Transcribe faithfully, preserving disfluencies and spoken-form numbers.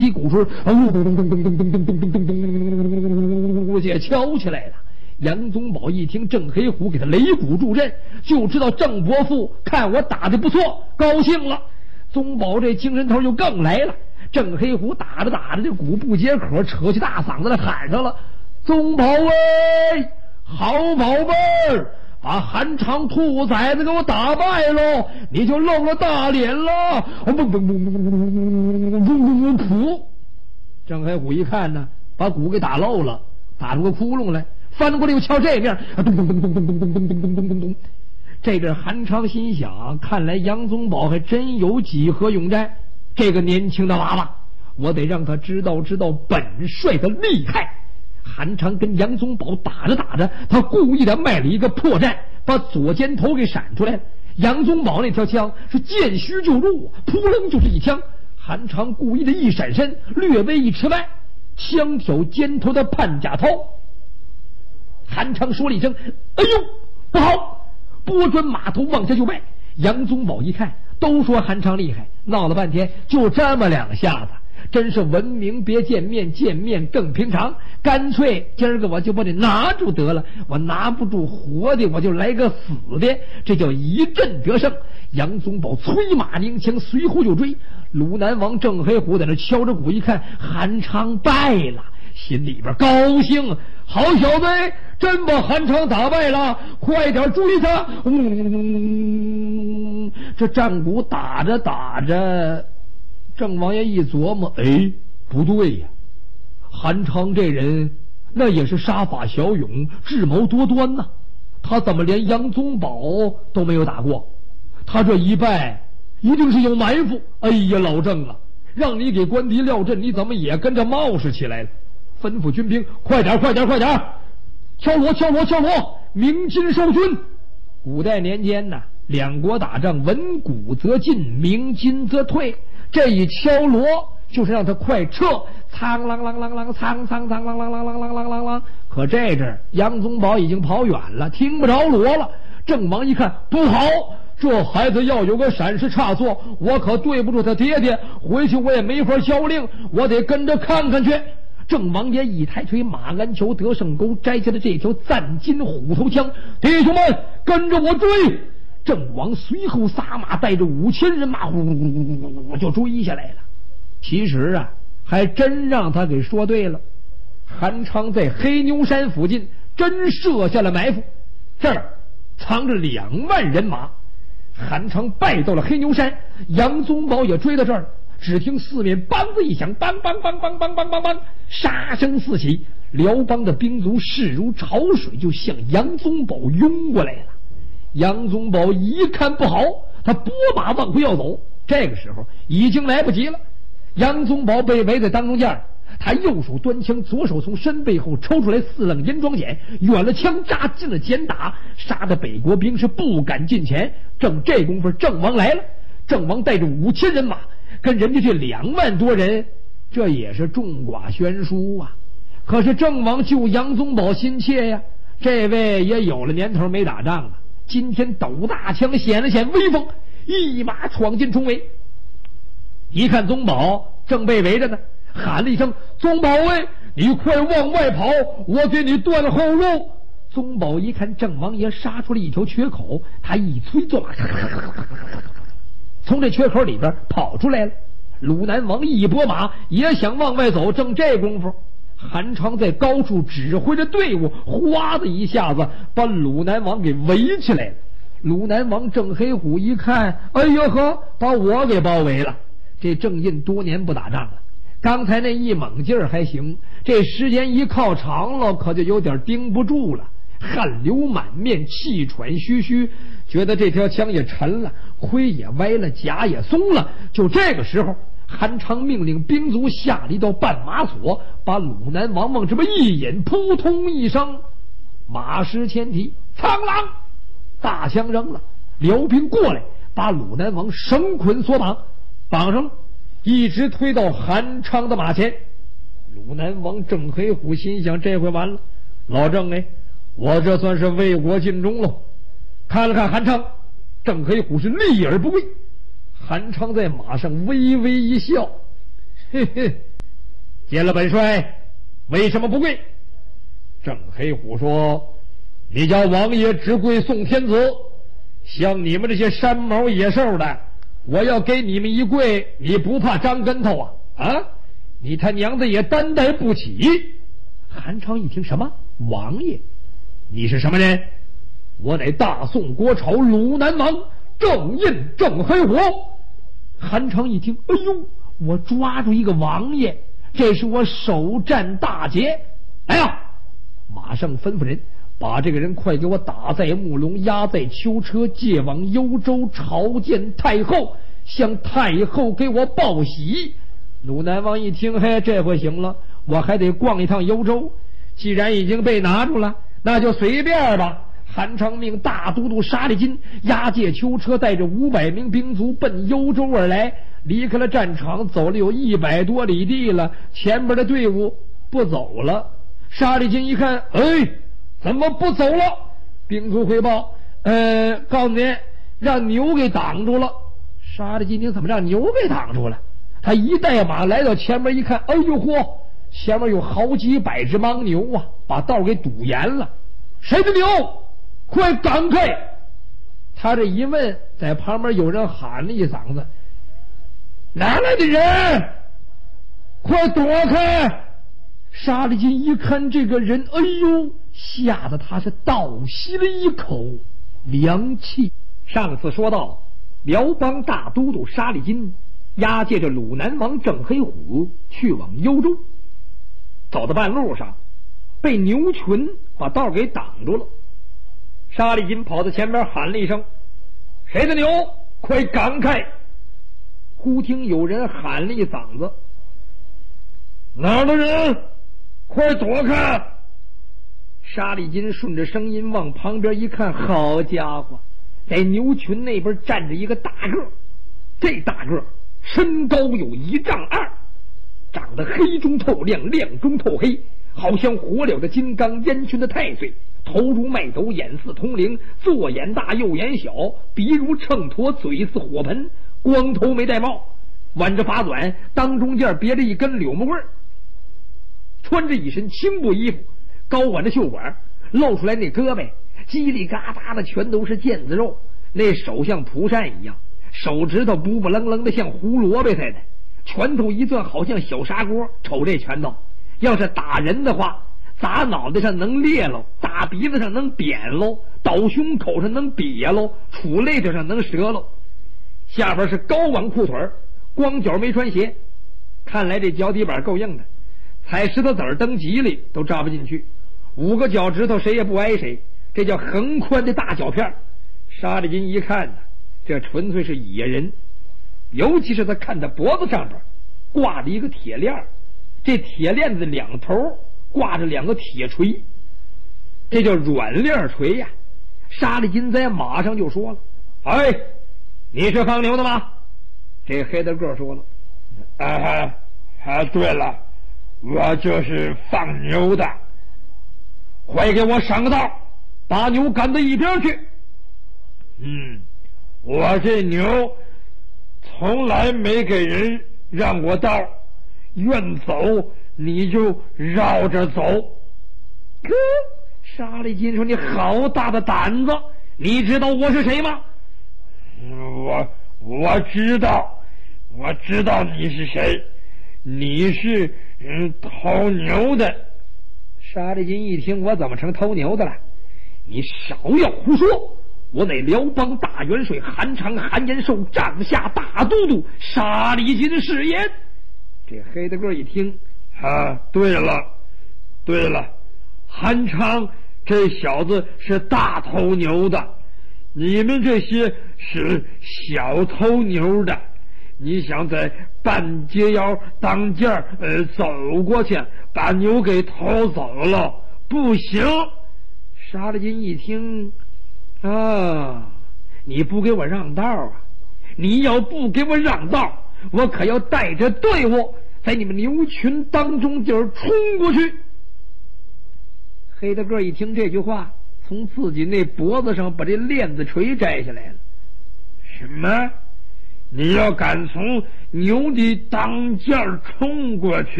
一鼓声，也敲起来了。杨宗保一听郑黑虎给他擂鼓助阵，就知道郑伯父看我打得不错，高兴了。宗保这精神头就更来了。郑黑虎打着打着，这鼓不解渴，扯起大嗓子来喊上了：“宗保喂，好宝贝儿！把韩昌兔崽子给我打败喽，你就露了大脸了！”嘣嘣嘣嘣嘣嘣嘣嘣噗！郑黑虎一看呢，把鼓给打漏了，打出个窟窿来，翻过来又敲这面，咚咚咚咚咚咚咚咚咚咚咚咚。这阵韩昌心想，看来杨宗保还真有几何勇战，这个年轻的娃娃，我得让他知道知道本帅的厉害。韩昌跟杨宗保打着打着，他故意的卖了一个破绽，把左肩头给闪出来了。杨宗保那条枪是见虚就入，扑棱就是一枪。韩昌故意的一闪身，略微一迟歪，枪挑肩头的潘家头。韩昌说了一声：“哎呦，不好！”拨转马头往下就迈。杨宗保一看，都说韩昌厉害，闹了半天就这么两下子，真是闻名别见面，见面更平常。干脆今儿个我就把你拿住得了，我拿不住活的，我就来个死的，这叫一阵得胜。杨宗保催马拧枪，随后就追。鲁南王郑黑虎在那敲着鼓，一看韩昌败了，心里边高兴，好小子，真把韩昌打败了，快点追他！嗯，这战鼓打着打着，郑王爷一琢磨，哎，不对呀，韩昌这人那也是杀法骁勇，智谋多端呐，他怎么连杨宗保都没有打过？他这一败一定是有埋伏。哎呀，老郑啊，让你给官敌撂阵，你怎么也跟着冒失起来了？吩咐军兵，快点快点快点，敲锣敲锣敲锣，鸣金收军。古代年间呢，两国打仗，闻鼓则进，鸣金则退。这一敲锣就是让他快撤，苍啷啷啷啷，苍苍苍啷啷啷啷啷啷啷啷。可这阵杨宗保已经跑远了，听不着锣了。郑王一看不好，这孩子要有个闪失差错，我可对不住他爹爹，回去我也没法销令，我得跟着看看去。郑王爷一抬腿，马鞍裘得胜钩，摘下了这条赞金虎头枪，弟兄们跟着我追。郑王随后撒马，带着五千人马，呼呼就追下来了。其实啊，还真让他给说对了。韩昌在黑牛山附近真设下了埋伏，这儿藏着两万人马。韩昌败到了黑牛山，杨宗保也追到这儿。只听四面梆子一响，梆梆梆梆梆梆梆梆，杀声四起，辽邦的兵卒势如潮水，就向杨宗保涌过来了。杨宗保一看不好，他拨马往回要走，这个时候已经来不及了。杨宗保被围在当中间，他右手端枪，左手从身背后抽出来四棱银装锏，远了枪扎近了前打，杀的北国兵是不敢近前。正这功夫，郑王来了，郑王带着五千人马跟人家这两万多人，这也是众寡悬殊啊。可是郑王救杨宗保心切呀，这位也有了年头没打仗了，今天抖大枪显了显威风，一马闯进重围。一看宗保正被围着呢，喊了一声：“宗保卫，你快往外跑，我给你断后路。”宗保一看郑王爷杀出了一条缺口，他一催坐马，从这缺口里边跑出来了。鲁南王一拨马也想往外走，正这功夫，韩昌在高处指挥着队伍，哗的一下子把鲁南王给围起来了。鲁南王郑黑虎一看，哎呦呵，把我给包围了。这郑印多年不打仗了，刚才那一猛劲儿还行，这时间一靠长了，可就有点盯不住了，汗流满面，气喘吁吁，觉得这条枪也沉了，盔也歪了，甲也松了。就这个时候，韩昌命令兵卒下了一道绊马索，把鲁南王往这么一引，扑通一声，马失前蹄，苍啷，大枪扔了，辽兵过来，把鲁南王绳捆索绑，绑上了，一直推到韩昌的马前。鲁南王郑黑虎心想，这回完了，老郑哎，我这算是为国尽忠喽。看了看韩昌，郑黑虎是立而不跪。韩昌在马上微微一笑，嘿嘿。 见了本帅，为什么不跪？郑黑虎说：你家王爷只跪宋天子，像你们这些山毛野兽的，我要给你们一跪，你不怕长跟头啊？啊，你他娘的也担待不起。韩昌一听，什么王爷？你是什么人？我乃大宋国朝鲁南王郑印郑黑虎。韩昌一听，哎呦，我抓住一个王爷，这是我首战大捷。来呀，马上吩咐人把这个人快给我打在木笼，押在囚车，借往幽州朝见太后，向太后给我报喜。鲁南王一听，嘿，这回行了，我还得逛一趟幽州。既然已经被拿住了，那就随便吧。韩昌命大都督沙利金押解囚车，带着五百名兵卒奔幽州而来。离开了战场，走了有一百多里地了，前边的队伍不走了。沙利金一看，哎，怎么不走了？兵卒汇报，呃，告诉您，让牛给挡住了。沙利金，你怎么让牛给挡住了？他一带马来到前面一看，哎呦嚯，前面有好几百只牦牛啊，把道给堵严了。谁的牛？快赶开！他这一问，在旁边有人喊了一嗓子：哪来的人？快躲开！沙利金一看这个人，哎呦，吓得他是倒吸了一口凉气。上次说到，辽邦大都督沙利金押解着鲁南王郑黑虎去往幽州，走到半路上，被牛群把道给挡住了。沙利金跑到前边喊了一声：谁的牛？快赶开！忽听有人喊了一嗓子：哪儿的人？快躲开！沙利金顺着声音往旁边一看，好家伙，在牛群那边站着一个大个，这大个身高有一丈二，长得黑中透亮，亮中透黑，好像火燎的金刚，烟熏的太岁，头如麦斗，眼似铜铃，左眼大右眼小，鼻如秤砣，嘴似火盆，光头没戴帽，挽着发短，当中间别着一根柳木棍，穿着一身青布衣服，高挽着袖管，露出来那胳膊叽里嘎达的全都是腱子肉，那手像蒲扇一样，手指头不不愣愣的像胡萝卜似的，拳头一攥好像小砂锅。瞅这拳头，要是打人的话，砸脑袋上能裂喽，打鼻子上能扁喽，倒胸口上能瘪喽，杵肋条上能折喽。下边是高挽裤腿，光脚没穿鞋，看来这脚底板够硬的，踩石头子儿蹬吉利都扎不进去，五个脚趾头谁也不挨谁，这叫横宽的大脚片。沙利金一看呢，这纯粹是野人，尤其是他看他脖子上边挂着一个铁链，这铁链子两头挂着两个铁锤，这叫软链锤呀。沙利金在马上就说了：哎，你是放牛的吗？这黑大个说了：啊啊，对了，我就是放牛的。快给我上个道，把牛赶到一边去。嗯，我这牛从来没给人让过道，愿走你就绕着走。呵，沙利金说：你好大的胆子，你知道我是谁吗？我我知道，我知道你是谁，你是嗯偷牛的。沙利金一听，我怎么成偷牛的了？你少要胡说！我乃辽邦大元帅韩昌韩延寿帐下大都督沙利金是也。这黑大个一听，啊，对了，对了，韩昌这小子是大偷牛的，你们这些是小偷牛的。你想在半截腰当间儿呃走过去，把牛给偷走了，不行。沙利金一听，啊，你不给我让道啊！你要不给我让道，我可要带着队伍在你们牛群当中就是冲过去。黑大个一听这句话，从自己那脖子上把这链子锤摘下来了。什么？你要敢从牛的当间冲过去？